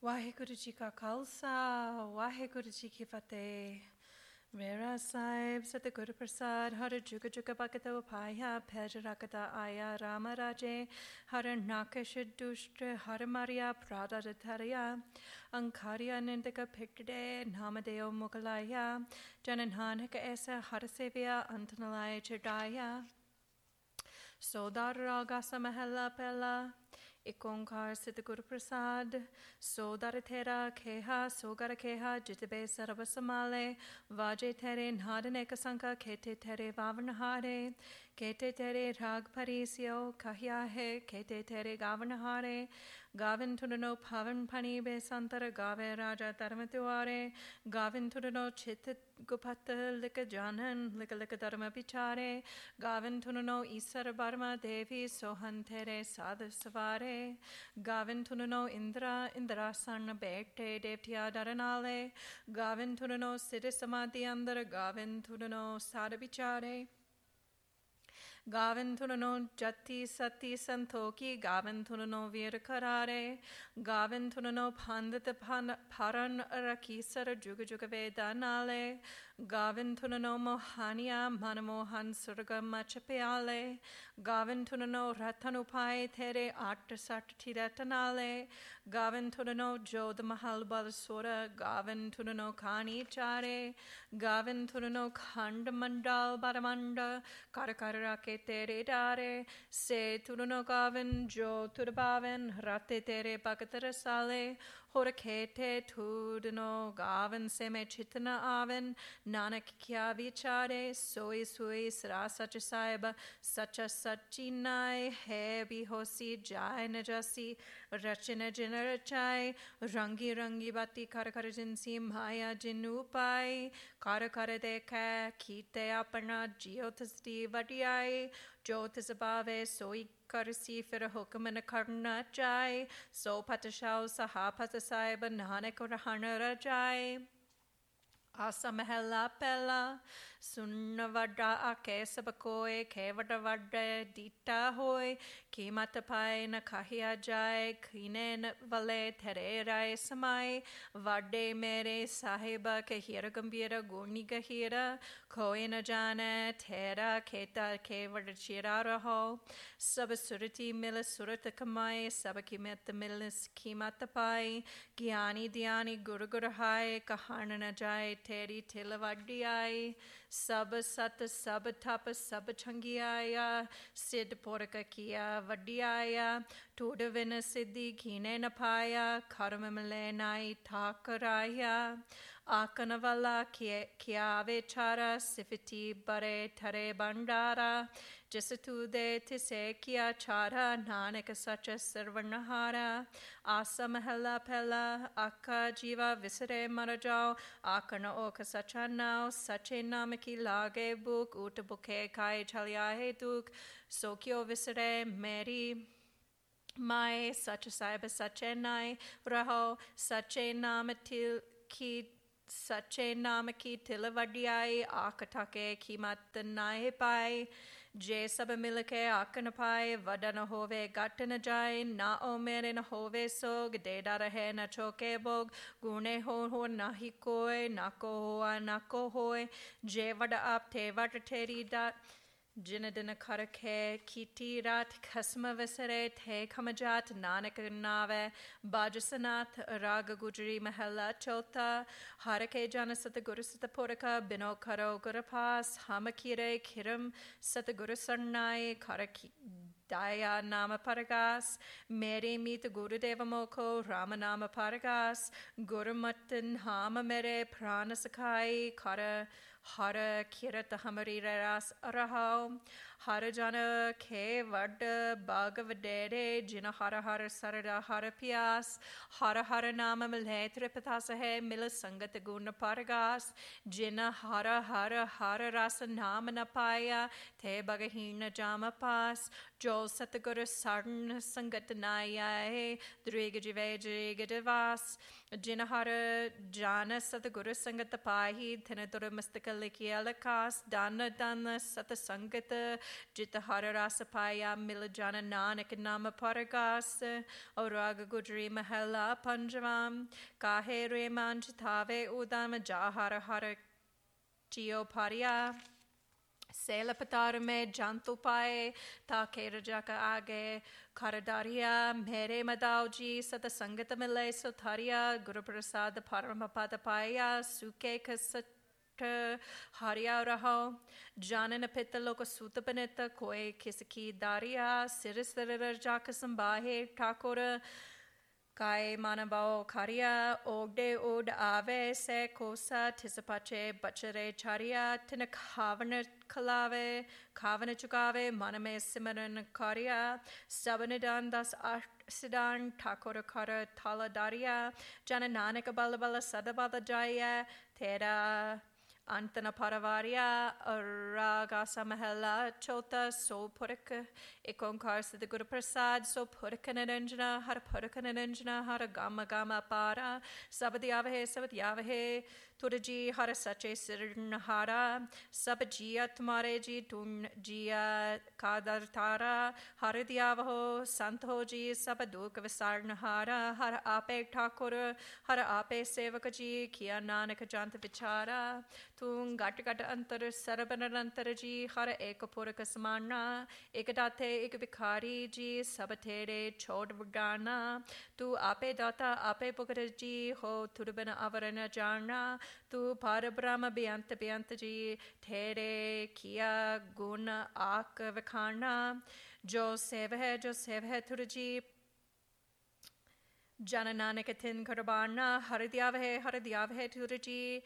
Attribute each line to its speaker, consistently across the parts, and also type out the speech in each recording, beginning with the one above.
Speaker 1: Waheguru Ji Ka Khalsa, Waheguru Ji Ki Fateh. Mera Sahib Satguru Prasad Har Juga Juga Bhagata Upaya Pejarakata Aya Rama Raje Har Nakash Dushtra Har Maria Prada Tarya Ankarya Nindaka Pikde Namadeo Mukalaya Jananhanaka Esa Har Sevya Antanalaya Chedaya Sodar Ragasa Mahela Pella Ikonkar Satguru Prasad Sodaratera Keha Sogara Keha Jitabe Sarvasamale Vaje Tere Nadaneka Sanka Kete Tere Vavanahare Kete Tere Rag Parisio Kahyahe Kete Tere Gavanahare Gavin Tudano Pavan Pani Be Santara Gave Raja Dharmatuare Gavin Tudano Chit Gupata Lika Janan Lika Lika Dharma Pichare Gavin Tudano Isar Barma Devi Sohan Tere Sadh Savare Gavin Tunano Indra Indrasana Bete Devtya Daranale Gavin Tunano Siddhi Samadhi Andar Gavin Tunano Sadabichare Gavin Tunano Jati Sati Santoki Gavin Tunano Virkarare Gavin Tunano Pandita Paran Rakisara Juga Juga Vedanale Gavin Tunano Mohania Manamohan Surga Machapiale Gavin Tunano Ratanupai Tere Artasat Tiratanale Gavin Tunano Jodh Mahal Balasura Gavin Tunano Kani Chare Gavin Tunano Khand Mandal Baramanda Karakarake Tere Dare Se Tunano Gavin Jo Tudabavin Rate Tere Bakatara Sale Horakete Tudano Gavin Seme Chitana Avin Nanak Kya Vichare Soi Sui Sarasacha Saiba Sacha Sachinai He Bihosi Jai Najasi Rachina Jinarachai Rangi Rangi Bati Karakarajinsi Maya Jinupai Karakara Deka Kite Apana Jyotasdi Vadiai Jyotasabave Soi Karsi Fira Hukamana Karna Jai So Patashao Saha Patasaiba Nanak Rahana Rajai Asa Mahela Pella Sunnavada Ake Sabakoe Kevada Vada Dita Hoy Kimatapai Nakahia Jai Kinen Vale Tererai Samai Vade Mere Sahiba Kahira Gambira Gurni Gahira Koina Jana Tera Keta Kevada Chiraraho Sabasurati Mila Surata Kamai Sabakimet the Milis Kimatapai Gyani Diani Guru Gurahai Kaharnana Jai Teri Tilavadiai Sab Sat Sab Tapa Sab Changiaya Sid Poraka Kia Vadiaya Tudavina Siddhi Kine Napaya Karamalenai Takaraya Akanavala Kiave Chara Sifiti Bare Tare Bandara Jasatude Tise Kia Chara Nanaka Sacha Sarvanahara Asa Mahela Pella Akka Jiva Visare Marajao Akana Oka Sachanao Sache Namaki Lage Book Utabuke Kai Chalyahe Duk Sokyo Visare Mary Mai Sacha Saiba Sache Nai Raho Sache Namatil Ki Sache Namaki Tilavadiai Akatake Kimatanai Pai J Sabamilake Akanapai Vadana Hove Gatanajai Na Omer in Hove Sog Dedarahe Nachoke Bog Gune Ho Nahikoi Nako Hoa Nako Hoi J Vada Up Te Vata Teri Dat Jinadina Karake Kiti Rat Kasma Vesere Te Kamajat Nanak Nave Bajasanath Raga Gujri Mahela Chota Harake Jana Sataguru Satapuraka Bino Karo Gurapas Hamakire Kiram Sataguru Sarnai Karaki Daya Nama Paragas Mere Meet Guru Devamoko Ramanama Paragas Guru Matan Hama Mere Prana Sakai Kara Hara Kirata Hamari Ras Arahao Hara Jana Ke Vada Bhagavadere Jina Hara Hara Sarada Hara Pias Hara Hara Nama Milhe Tripatasahe Mila Sangata Guna Paragas Jina Hara Hara Hara Rasa Nama Napaya Te Bagahina Jama Pas Jol Satagura Sarn Sangatanaya Drigajive Jigadivas Jinahara Jana Sataguru Sangatapahi Tenadura Mastakalikialakas Dana Dana Satasangata Jit Hara Rasapaya Milajana Nanak Nama Paragas Oraga Gudri Mahela Panjavam Kahe Reman Chitave Udama Jahara Hara Geoparia Sela Patarame Jantupae Takera Jaka Age Karadaria Mere Madauji Sata Sangata Mile Sotaria Guru Prasad Paramapadapaya Suke Kasata Haria Raho Janana Pitta Loka Sutapanita Koe Kisaki Daria Sirisara Jaka Sambahe Takora Kai Manabao Karya Ogde Od Ave Se Kosa Tisapache Bachare Charya Tina Kavana Kalave Kavana Chukave Maname Simaran Karya Sabanidan Das Sidan Takora Kara Taladaria Janananika Balabala Sadabala Jaya Tera Antana Paravaria Ragasa Mahela Chota So Purika Ikonkar Siddha Guru Prasad So Purikanaranjana Hara Purikanaranjana Hara Gama Gama Para Sabadhyavahe Turaji Hara Sache Sirnahara Sabajia Tumareji Tun Jia Kadartara Hara Dyavaho Santoji Sabaduka Visarnahara Hara Ape Thakur Hara Ape Sevakaji Kia Nanaka Janta Vichara Tung Gata Gata Antar Sarabanantaraji Hara Ekapuraka Samana Ekadate Ekabikari Ji Sabatere Chod Vagana Tu Ape Data Ape Pukaraji Ho Turabana Avarana Jana Tu Parabrahma Bianta Ji Tere Kia Guna Ak Vakana Jo Seva Turaji Janananikatin Karabana Haridyavahe Turaji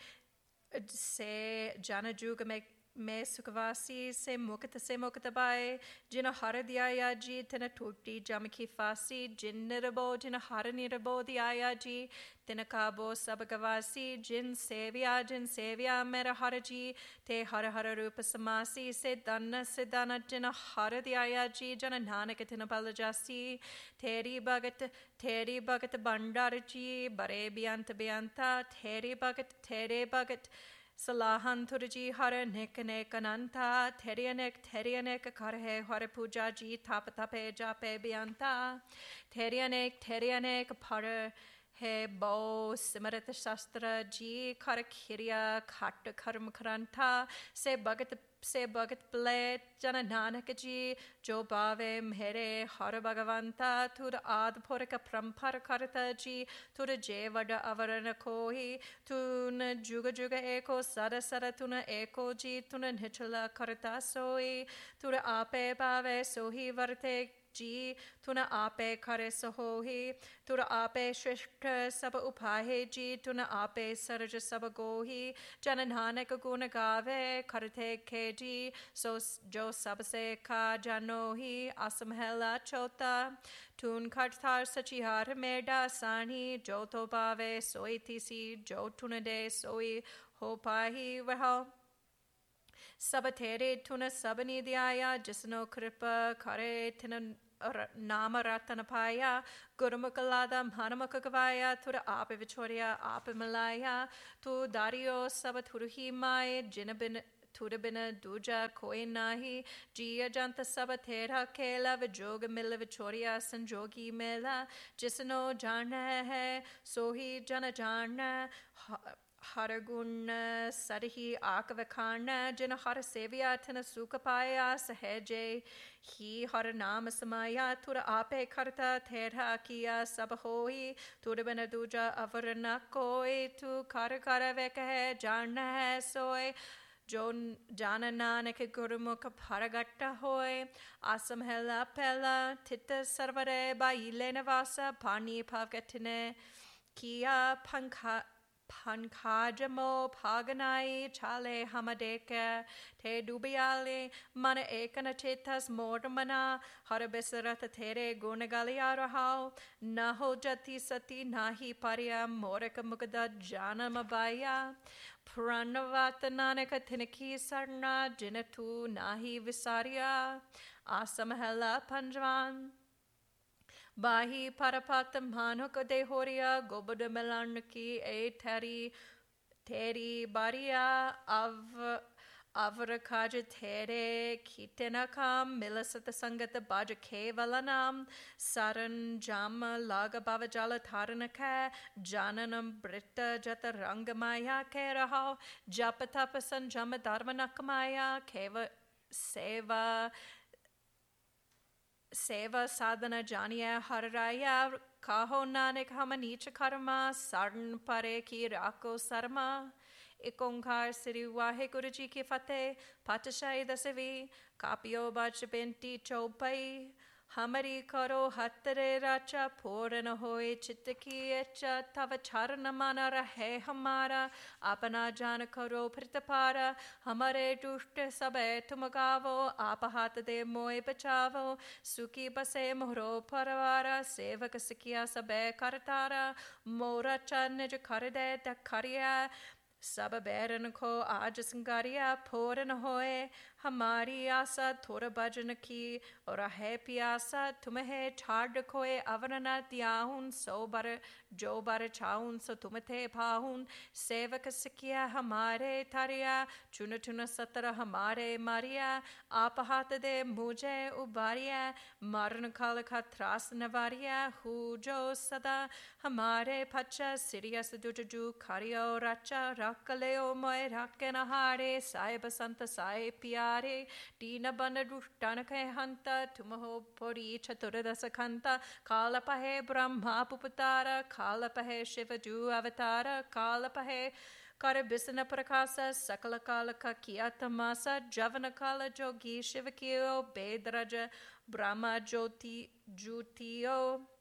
Speaker 1: Se Jana Juga Me Sukavasi Se Mukata Bai Jina Haradhyaya Ji Tina Tutti Jamaki Fasi Jin Nirabo Jina Haranirabo Dhyaya Ji Tina Kabo Sabagavasi Jin Sevya Mera Haraji Te Hara Rupa Samasi Se Dana Jina Haradhyaya Ji Jana Nanakatina Balajasi Teri Bhagat Bandaraji Bare Bianta Teri Bhagat Salahan Turaji Hara Nekane Kananta Terianek Karhe Hara Puja Ji Tapatape Jape Bianta Terianek Para He Bo Simarata Shastra Ji Karakirya Kata Karma Karanta Se Bhagat Ble Jana Nanakaji Jo Bave Mhere Hara Bhagavanta Tura Ad Poraka Prampara Karata Ji Tura Jevada Avarana Kohi Tuna Juga Eko Sada Tuna Eko Ji Tuna Nitchala Karata Soi Tura Ape Bave Sohi Varte Ji Tuna Ape Kare Sohohi Tura Ape Shrishta Saba Upahe Ji Tuna Ape Saraja Saba Gohi Jananhaneka Guna Gave Karate Keji So Jo Sabase Ka Janohi Asamhela Chota Tun Kartar Sachihar Meda Sani Joto Bave Soi Tisi Jo Tunade Soi Hopahi Vaho Sabatere Tuna Sabanidhyaya Jisano Kripa Kare Tina Nama Ratanapaya Gurumukalada Manamakavaya Tura Ape Vichoria Ape Malaya Tu Dario Sabathuruhi Mai Jinabin Turabina Duja Koinahi Jia Janta Sabatera Kela Vijoga Mila Vichoria Sanjogi Mela Jisano Jana Hai Sohi Jana Haragun Sarihi Akavakana Jina Hara Sevya Tina Sukapaya Saheje He Haranama Samaya Tura Ape Karta Terha Kia Sabahohi Turabana Duja Avaranakoi Tu Karakara Vekahe Jana Hai Soy Jon Janananaka Gurumuka Paragatta Hoy Asam Hela Pella Tita Sarvare Baile Navasa Pani Pavgatine Kia Pankajamo Paganai Chale Hamadeka Te Dubiale Mana Ekana Chetas Mortamana Harabesarata Tere Gunagaliarahao Naho Jati Sati Nahi Paria Moraka Mukada Jana Mabaya Pranavatananaka Tinaki Sarna Jinatu Nahi Visaria Asamahela Panjavan Bahi Parapatam Hanuka de Horia Goboda Melanaki A Teri Baria Avarakaja tere kitenakam milasata sangata baja kevalanam saran jama laga bhavajala taranaka jananam britta jata rangamaya keraho japatapasan jama dharmanakamaya keva seva sadhana janiya haraya kaho nanak hamanicha karma sarn pare ki rako sarma एक ओंकार श्री वाहे गुरु जी की फतेह पातशाही दसवीं कापियो बाच बेंटी चौपाई हमारी करो हतरे राचा पूर्ण होए चित्त की इच्छा तव चरण मन रहे हमारा अपना जान करो प्रतिपारा हमारे दुष्ट सब तुम गावो आप हाथ दे मोए बचावो सुखी बसे मोहरो परवारा सेवक सिकिया सब करतारा मोरा चन्ज कर दे दखरिया सब बैरन को आज संगारिया पूर्ण होए हमारी आशा थोड़ा भजन की और है प्यासा तुम्हें छाड़ खोए अवरना त्याहुन सो बर जो बर छाउन सो तुम थे पाहुन सेवक सिकिया हमारे थारिया चुन चुन सतर हमारे मारिया आप हाथ दे मुझे उबारिया मरण काल का त्रास नवारिया हु जो सदा हमारे पच्चा सिरियस दुजु खारियो राचा रखलेओ मोए रखे नहारे साहेब संत साहे पिया दीन बन दुष्टन के हंता तुम हो पुरी चतुर्दश खंता कालपहे ब्रह्मा पुपतारा कालपहे शिव जू अवतारा कालपहे कर बिसन प्रकाश सकल काल का किया तमासा जवन काल जोगी शिव कियो बेदरज ब्रह्मा ज्योति ज्योतियो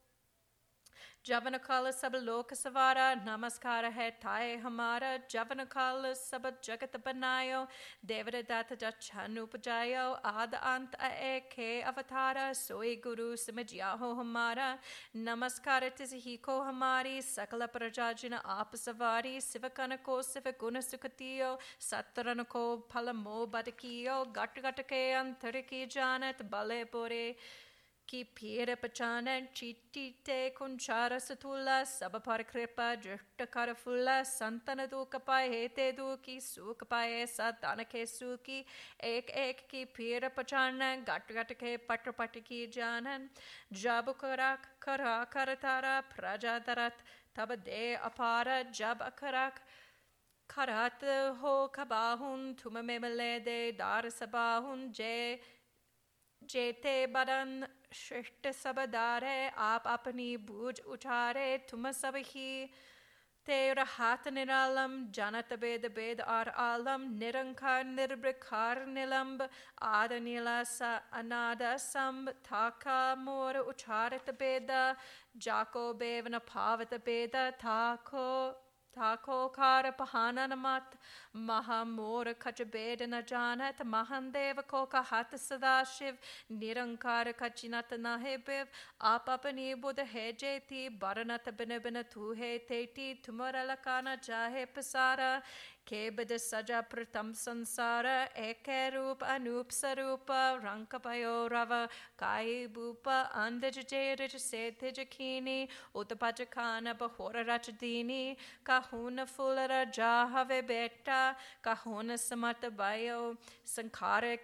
Speaker 1: जवन काल सब लोक सवारा नमस्कार है थाए हमारा जवन काल सब जगत बनायो देवर दात जछन उपजायो आद अंत एक अवतारा सोई गुरु समझिया हो हमारा नमस्कार तिस ही को हमारी सकल प्रजा जिन आप सवारी शिव कन को शिव गुण सुखतियो सतरन को फल मोह बद कियो गट गट के अंतर की जानत बले बोरे की पीर पचानन चीटी ते कुंचार सतुला सब पर कृपा दृष्ट कर फुला संतन दुख पाए हेते दुखी सुख पाए सतन के सुखी एक एक की पीर पचानन गट गट के पट पट की जानन जब करा कर तारा प्रजा दरत तब दे अपार जब अखराक खरात हो खबाहुन तुम में मिले दे दार सबाहुन जेते बदन श्रेष्ठ सब दारे आप अपनी बूझ उठारे तुम सब ही तेरा हाथ निरालम जानत वेद वेद और आलम निरंकार निर्विकार निलंब आद नीला सा अनाद संब थाका मोर उचारत बेदा जाको बेवन भावत बेदा थाको कार पहानन मत महामोर खच बेद न जानत महादेव को का हाथ सदा शिव निरंकार खचिनत न है बिव आप अपनी बुध है जेती बरनत बिन बिन तू है तेती तुमर लकाना चाहे पसारा के बद सजा प्रथम संसार एक रूप अनूप स्वरूप रंग पयो रव काय भूप अंधज जेरज सेधज खीनी उत्पज खान बहोर रच दीनी काहून फूल रजा हवे बेटा काहून समत बायो संखार